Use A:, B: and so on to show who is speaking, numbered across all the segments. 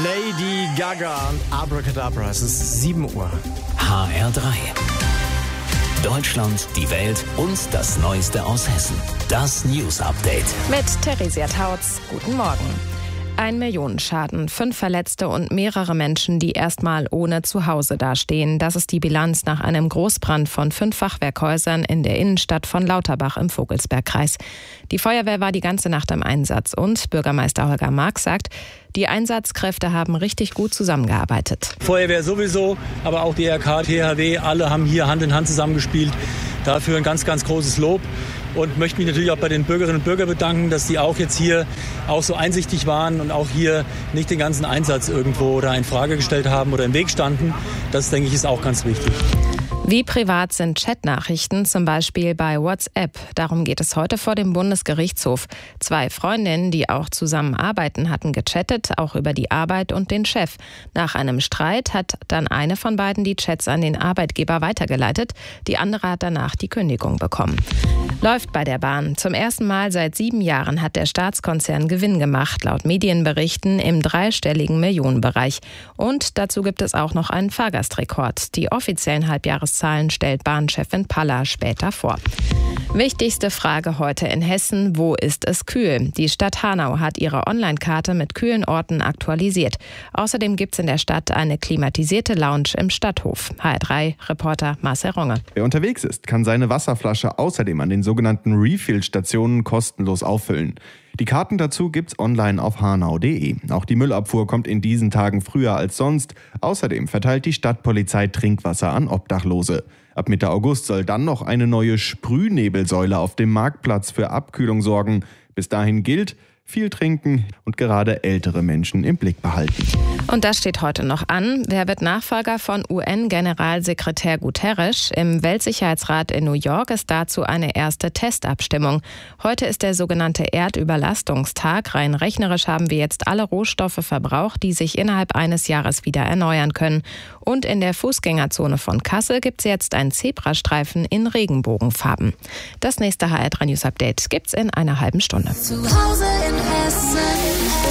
A: Lady Gaga und Abracadabra. Es ist 7 Uhr.
B: HR3. Deutschland, die Welt und das Neueste aus Hessen. Das News Update.
C: Mit Theresia Tautz. Guten Morgen. 1 Millionenschaden, 5 Verletzte und mehrere Menschen, die erstmal ohne Zuhause dastehen. Das ist die Bilanz nach einem Großbrand von 5 Fachwerkhäusern in der Innenstadt von Lauterbach im Vogelsbergkreis. Die Feuerwehr war die ganze Nacht im Einsatz und Bürgermeister Holger Mark sagt, die Einsatzkräfte haben richtig gut zusammengearbeitet.
D: Feuerwehr sowieso, aber auch die RK, THW, alle haben hier Hand in Hand zusammengespielt. Dafür ein ganz, ganz großes Lob. Und möchte mich natürlich auch bei den Bürgerinnen und Bürgern bedanken, dass die auch jetzt hier auch so einsichtig waren und auch hier nicht den ganzen Einsatz irgendwo da in Frage gestellt haben oder im Weg standen. Das, denke ich, ist auch ganz wichtig.
C: Wie privat sind Chatnachrichten, zum Beispiel bei WhatsApp? Darum geht es heute vor dem Bundesgerichtshof. 2 Freundinnen, die auch zusammen arbeiten, hatten gechattet, auch über die Arbeit und den Chef. Nach einem Streit hat dann eine von beiden die Chats an den Arbeitgeber weitergeleitet. Die andere hat danach die Kündigung bekommen. Läuft bei der Bahn. Zum ersten Mal seit 7 Jahren hat der Staatskonzern Gewinn gemacht, laut Medienberichten im 3-stelligen Millionenbereich. Und dazu gibt es auch noch einen Fahrgastrekord. Die offiziellen Halbjahreszahlen stellt Bahnchefin Palla später vor. Wichtigste Frage heute in Hessen: Wo ist es kühl? Die Stadt Hanau hat ihre Online-Karte mit kühlen Orten aktualisiert. Außerdem gibt es in der Stadt eine klimatisierte Lounge im Stadthof. HR3-Reporter Marcel Ronge.
E: Wer unterwegs ist, kann seine Wasserflasche außerdem an den sogenannten Refill-Stationen kostenlos auffüllen. Die Karten dazu gibt's online auf hanau.de. Auch die Müllabfuhr kommt in diesen Tagen früher als sonst. Außerdem verteilt die Stadtpolizei Trinkwasser an Obdachlose. Ab Mitte August soll dann noch eine neue Sprühnebelsäule auf dem Marktplatz für Abkühlung sorgen. Bis dahin gilt: viel trinken und gerade ältere Menschen im Blick behalten.
C: Und das steht heute noch an. Wer wird Nachfolger von UN-Generalsekretär Guterres? Im Weltsicherheitsrat in New York ist dazu eine erste Testabstimmung. Heute ist der sogenannte Erdüberlastungstag. Rein rechnerisch haben wir jetzt alle Rohstoffe verbraucht, die sich innerhalb eines Jahres wieder erneuern können. Und in der Fußgängerzone von Kassel gibt es jetzt einen Zebrastreifen in Regenbogenfarben. Das nächste HR3 News Update gibt's in einer halben Stunde.
F: Zu Hause in Hessen.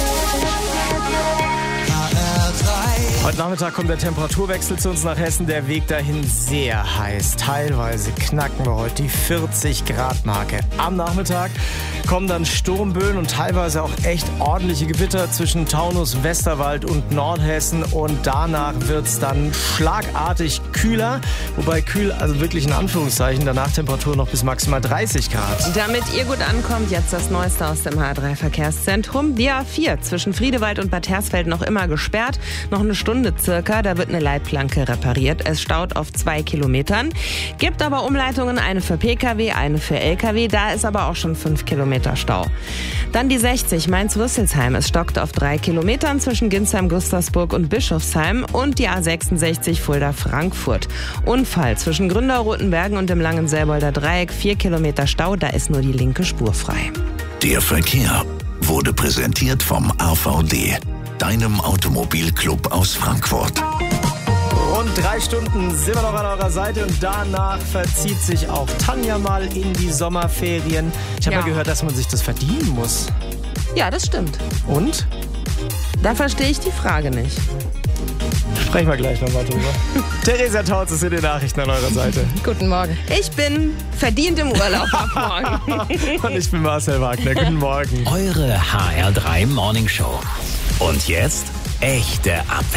A: Heute Nachmittag kommt der Temperaturwechsel zu uns nach Hessen. Der Weg dahin sehr heiß. Teilweise knacken wir heute die 40-Grad-Marke. Am Nachmittag kommen dann Sturmböen und teilweise auch echt ordentliche Gewitter zwischen Taunus, Westerwald und Nordhessen. Und danach wird es dann schlagartig kühler. Wobei kühl, also wirklich in Anführungszeichen, danach Temperatur noch bis maximal 30 Grad.
G: Damit ihr gut ankommt, jetzt das Neueste aus dem HR3-Verkehrszentrum. Die A4 zwischen Friedewald und Bad Hersfeld noch immer gesperrt. Noch eine Stunde circa, da wird eine Leitplanke repariert. Es staut auf 2 Kilometern. Gibt aber Umleitungen, eine für Pkw, eine für Lkw. Da ist aber auch schon 5 Kilometer Stau. Dann die 60 Mainz-Rüsselsheim. Es stockt auf 3 Kilometern zwischen Ginsheim, Gustavsburg und Bischofsheim. Und die A66 Fulda-Frankfurt. Unfall zwischen Gründau-Rotenbergen und dem Langenselbolder Dreieck. 4 Kilometer Stau, da ist nur die linke Spur frei.
B: Der Verkehr wurde präsentiert vom AVD, deinem Automobilclub aus Frankfurt.
A: Rund 3 Stunden sind wir noch an eurer Seite und danach verzieht sich auch Tanja mal in die Sommerferien. Ich habe ja gehört, dass man sich das verdienen muss.
G: Ja, das stimmt.
A: Und?
G: Da verstehe ich die Frage nicht.
A: Sprechen wir gleich nochmal drüber. Theresia Tautz ist in den Nachrichten an eurer Seite.
C: Guten Morgen.
G: Ich bin verdient im Urlaub ab morgen.
A: Und ich bin Marcel Wagner. Guten Morgen.
B: Eure HR3 Morning Show. Und jetzt echte Updates.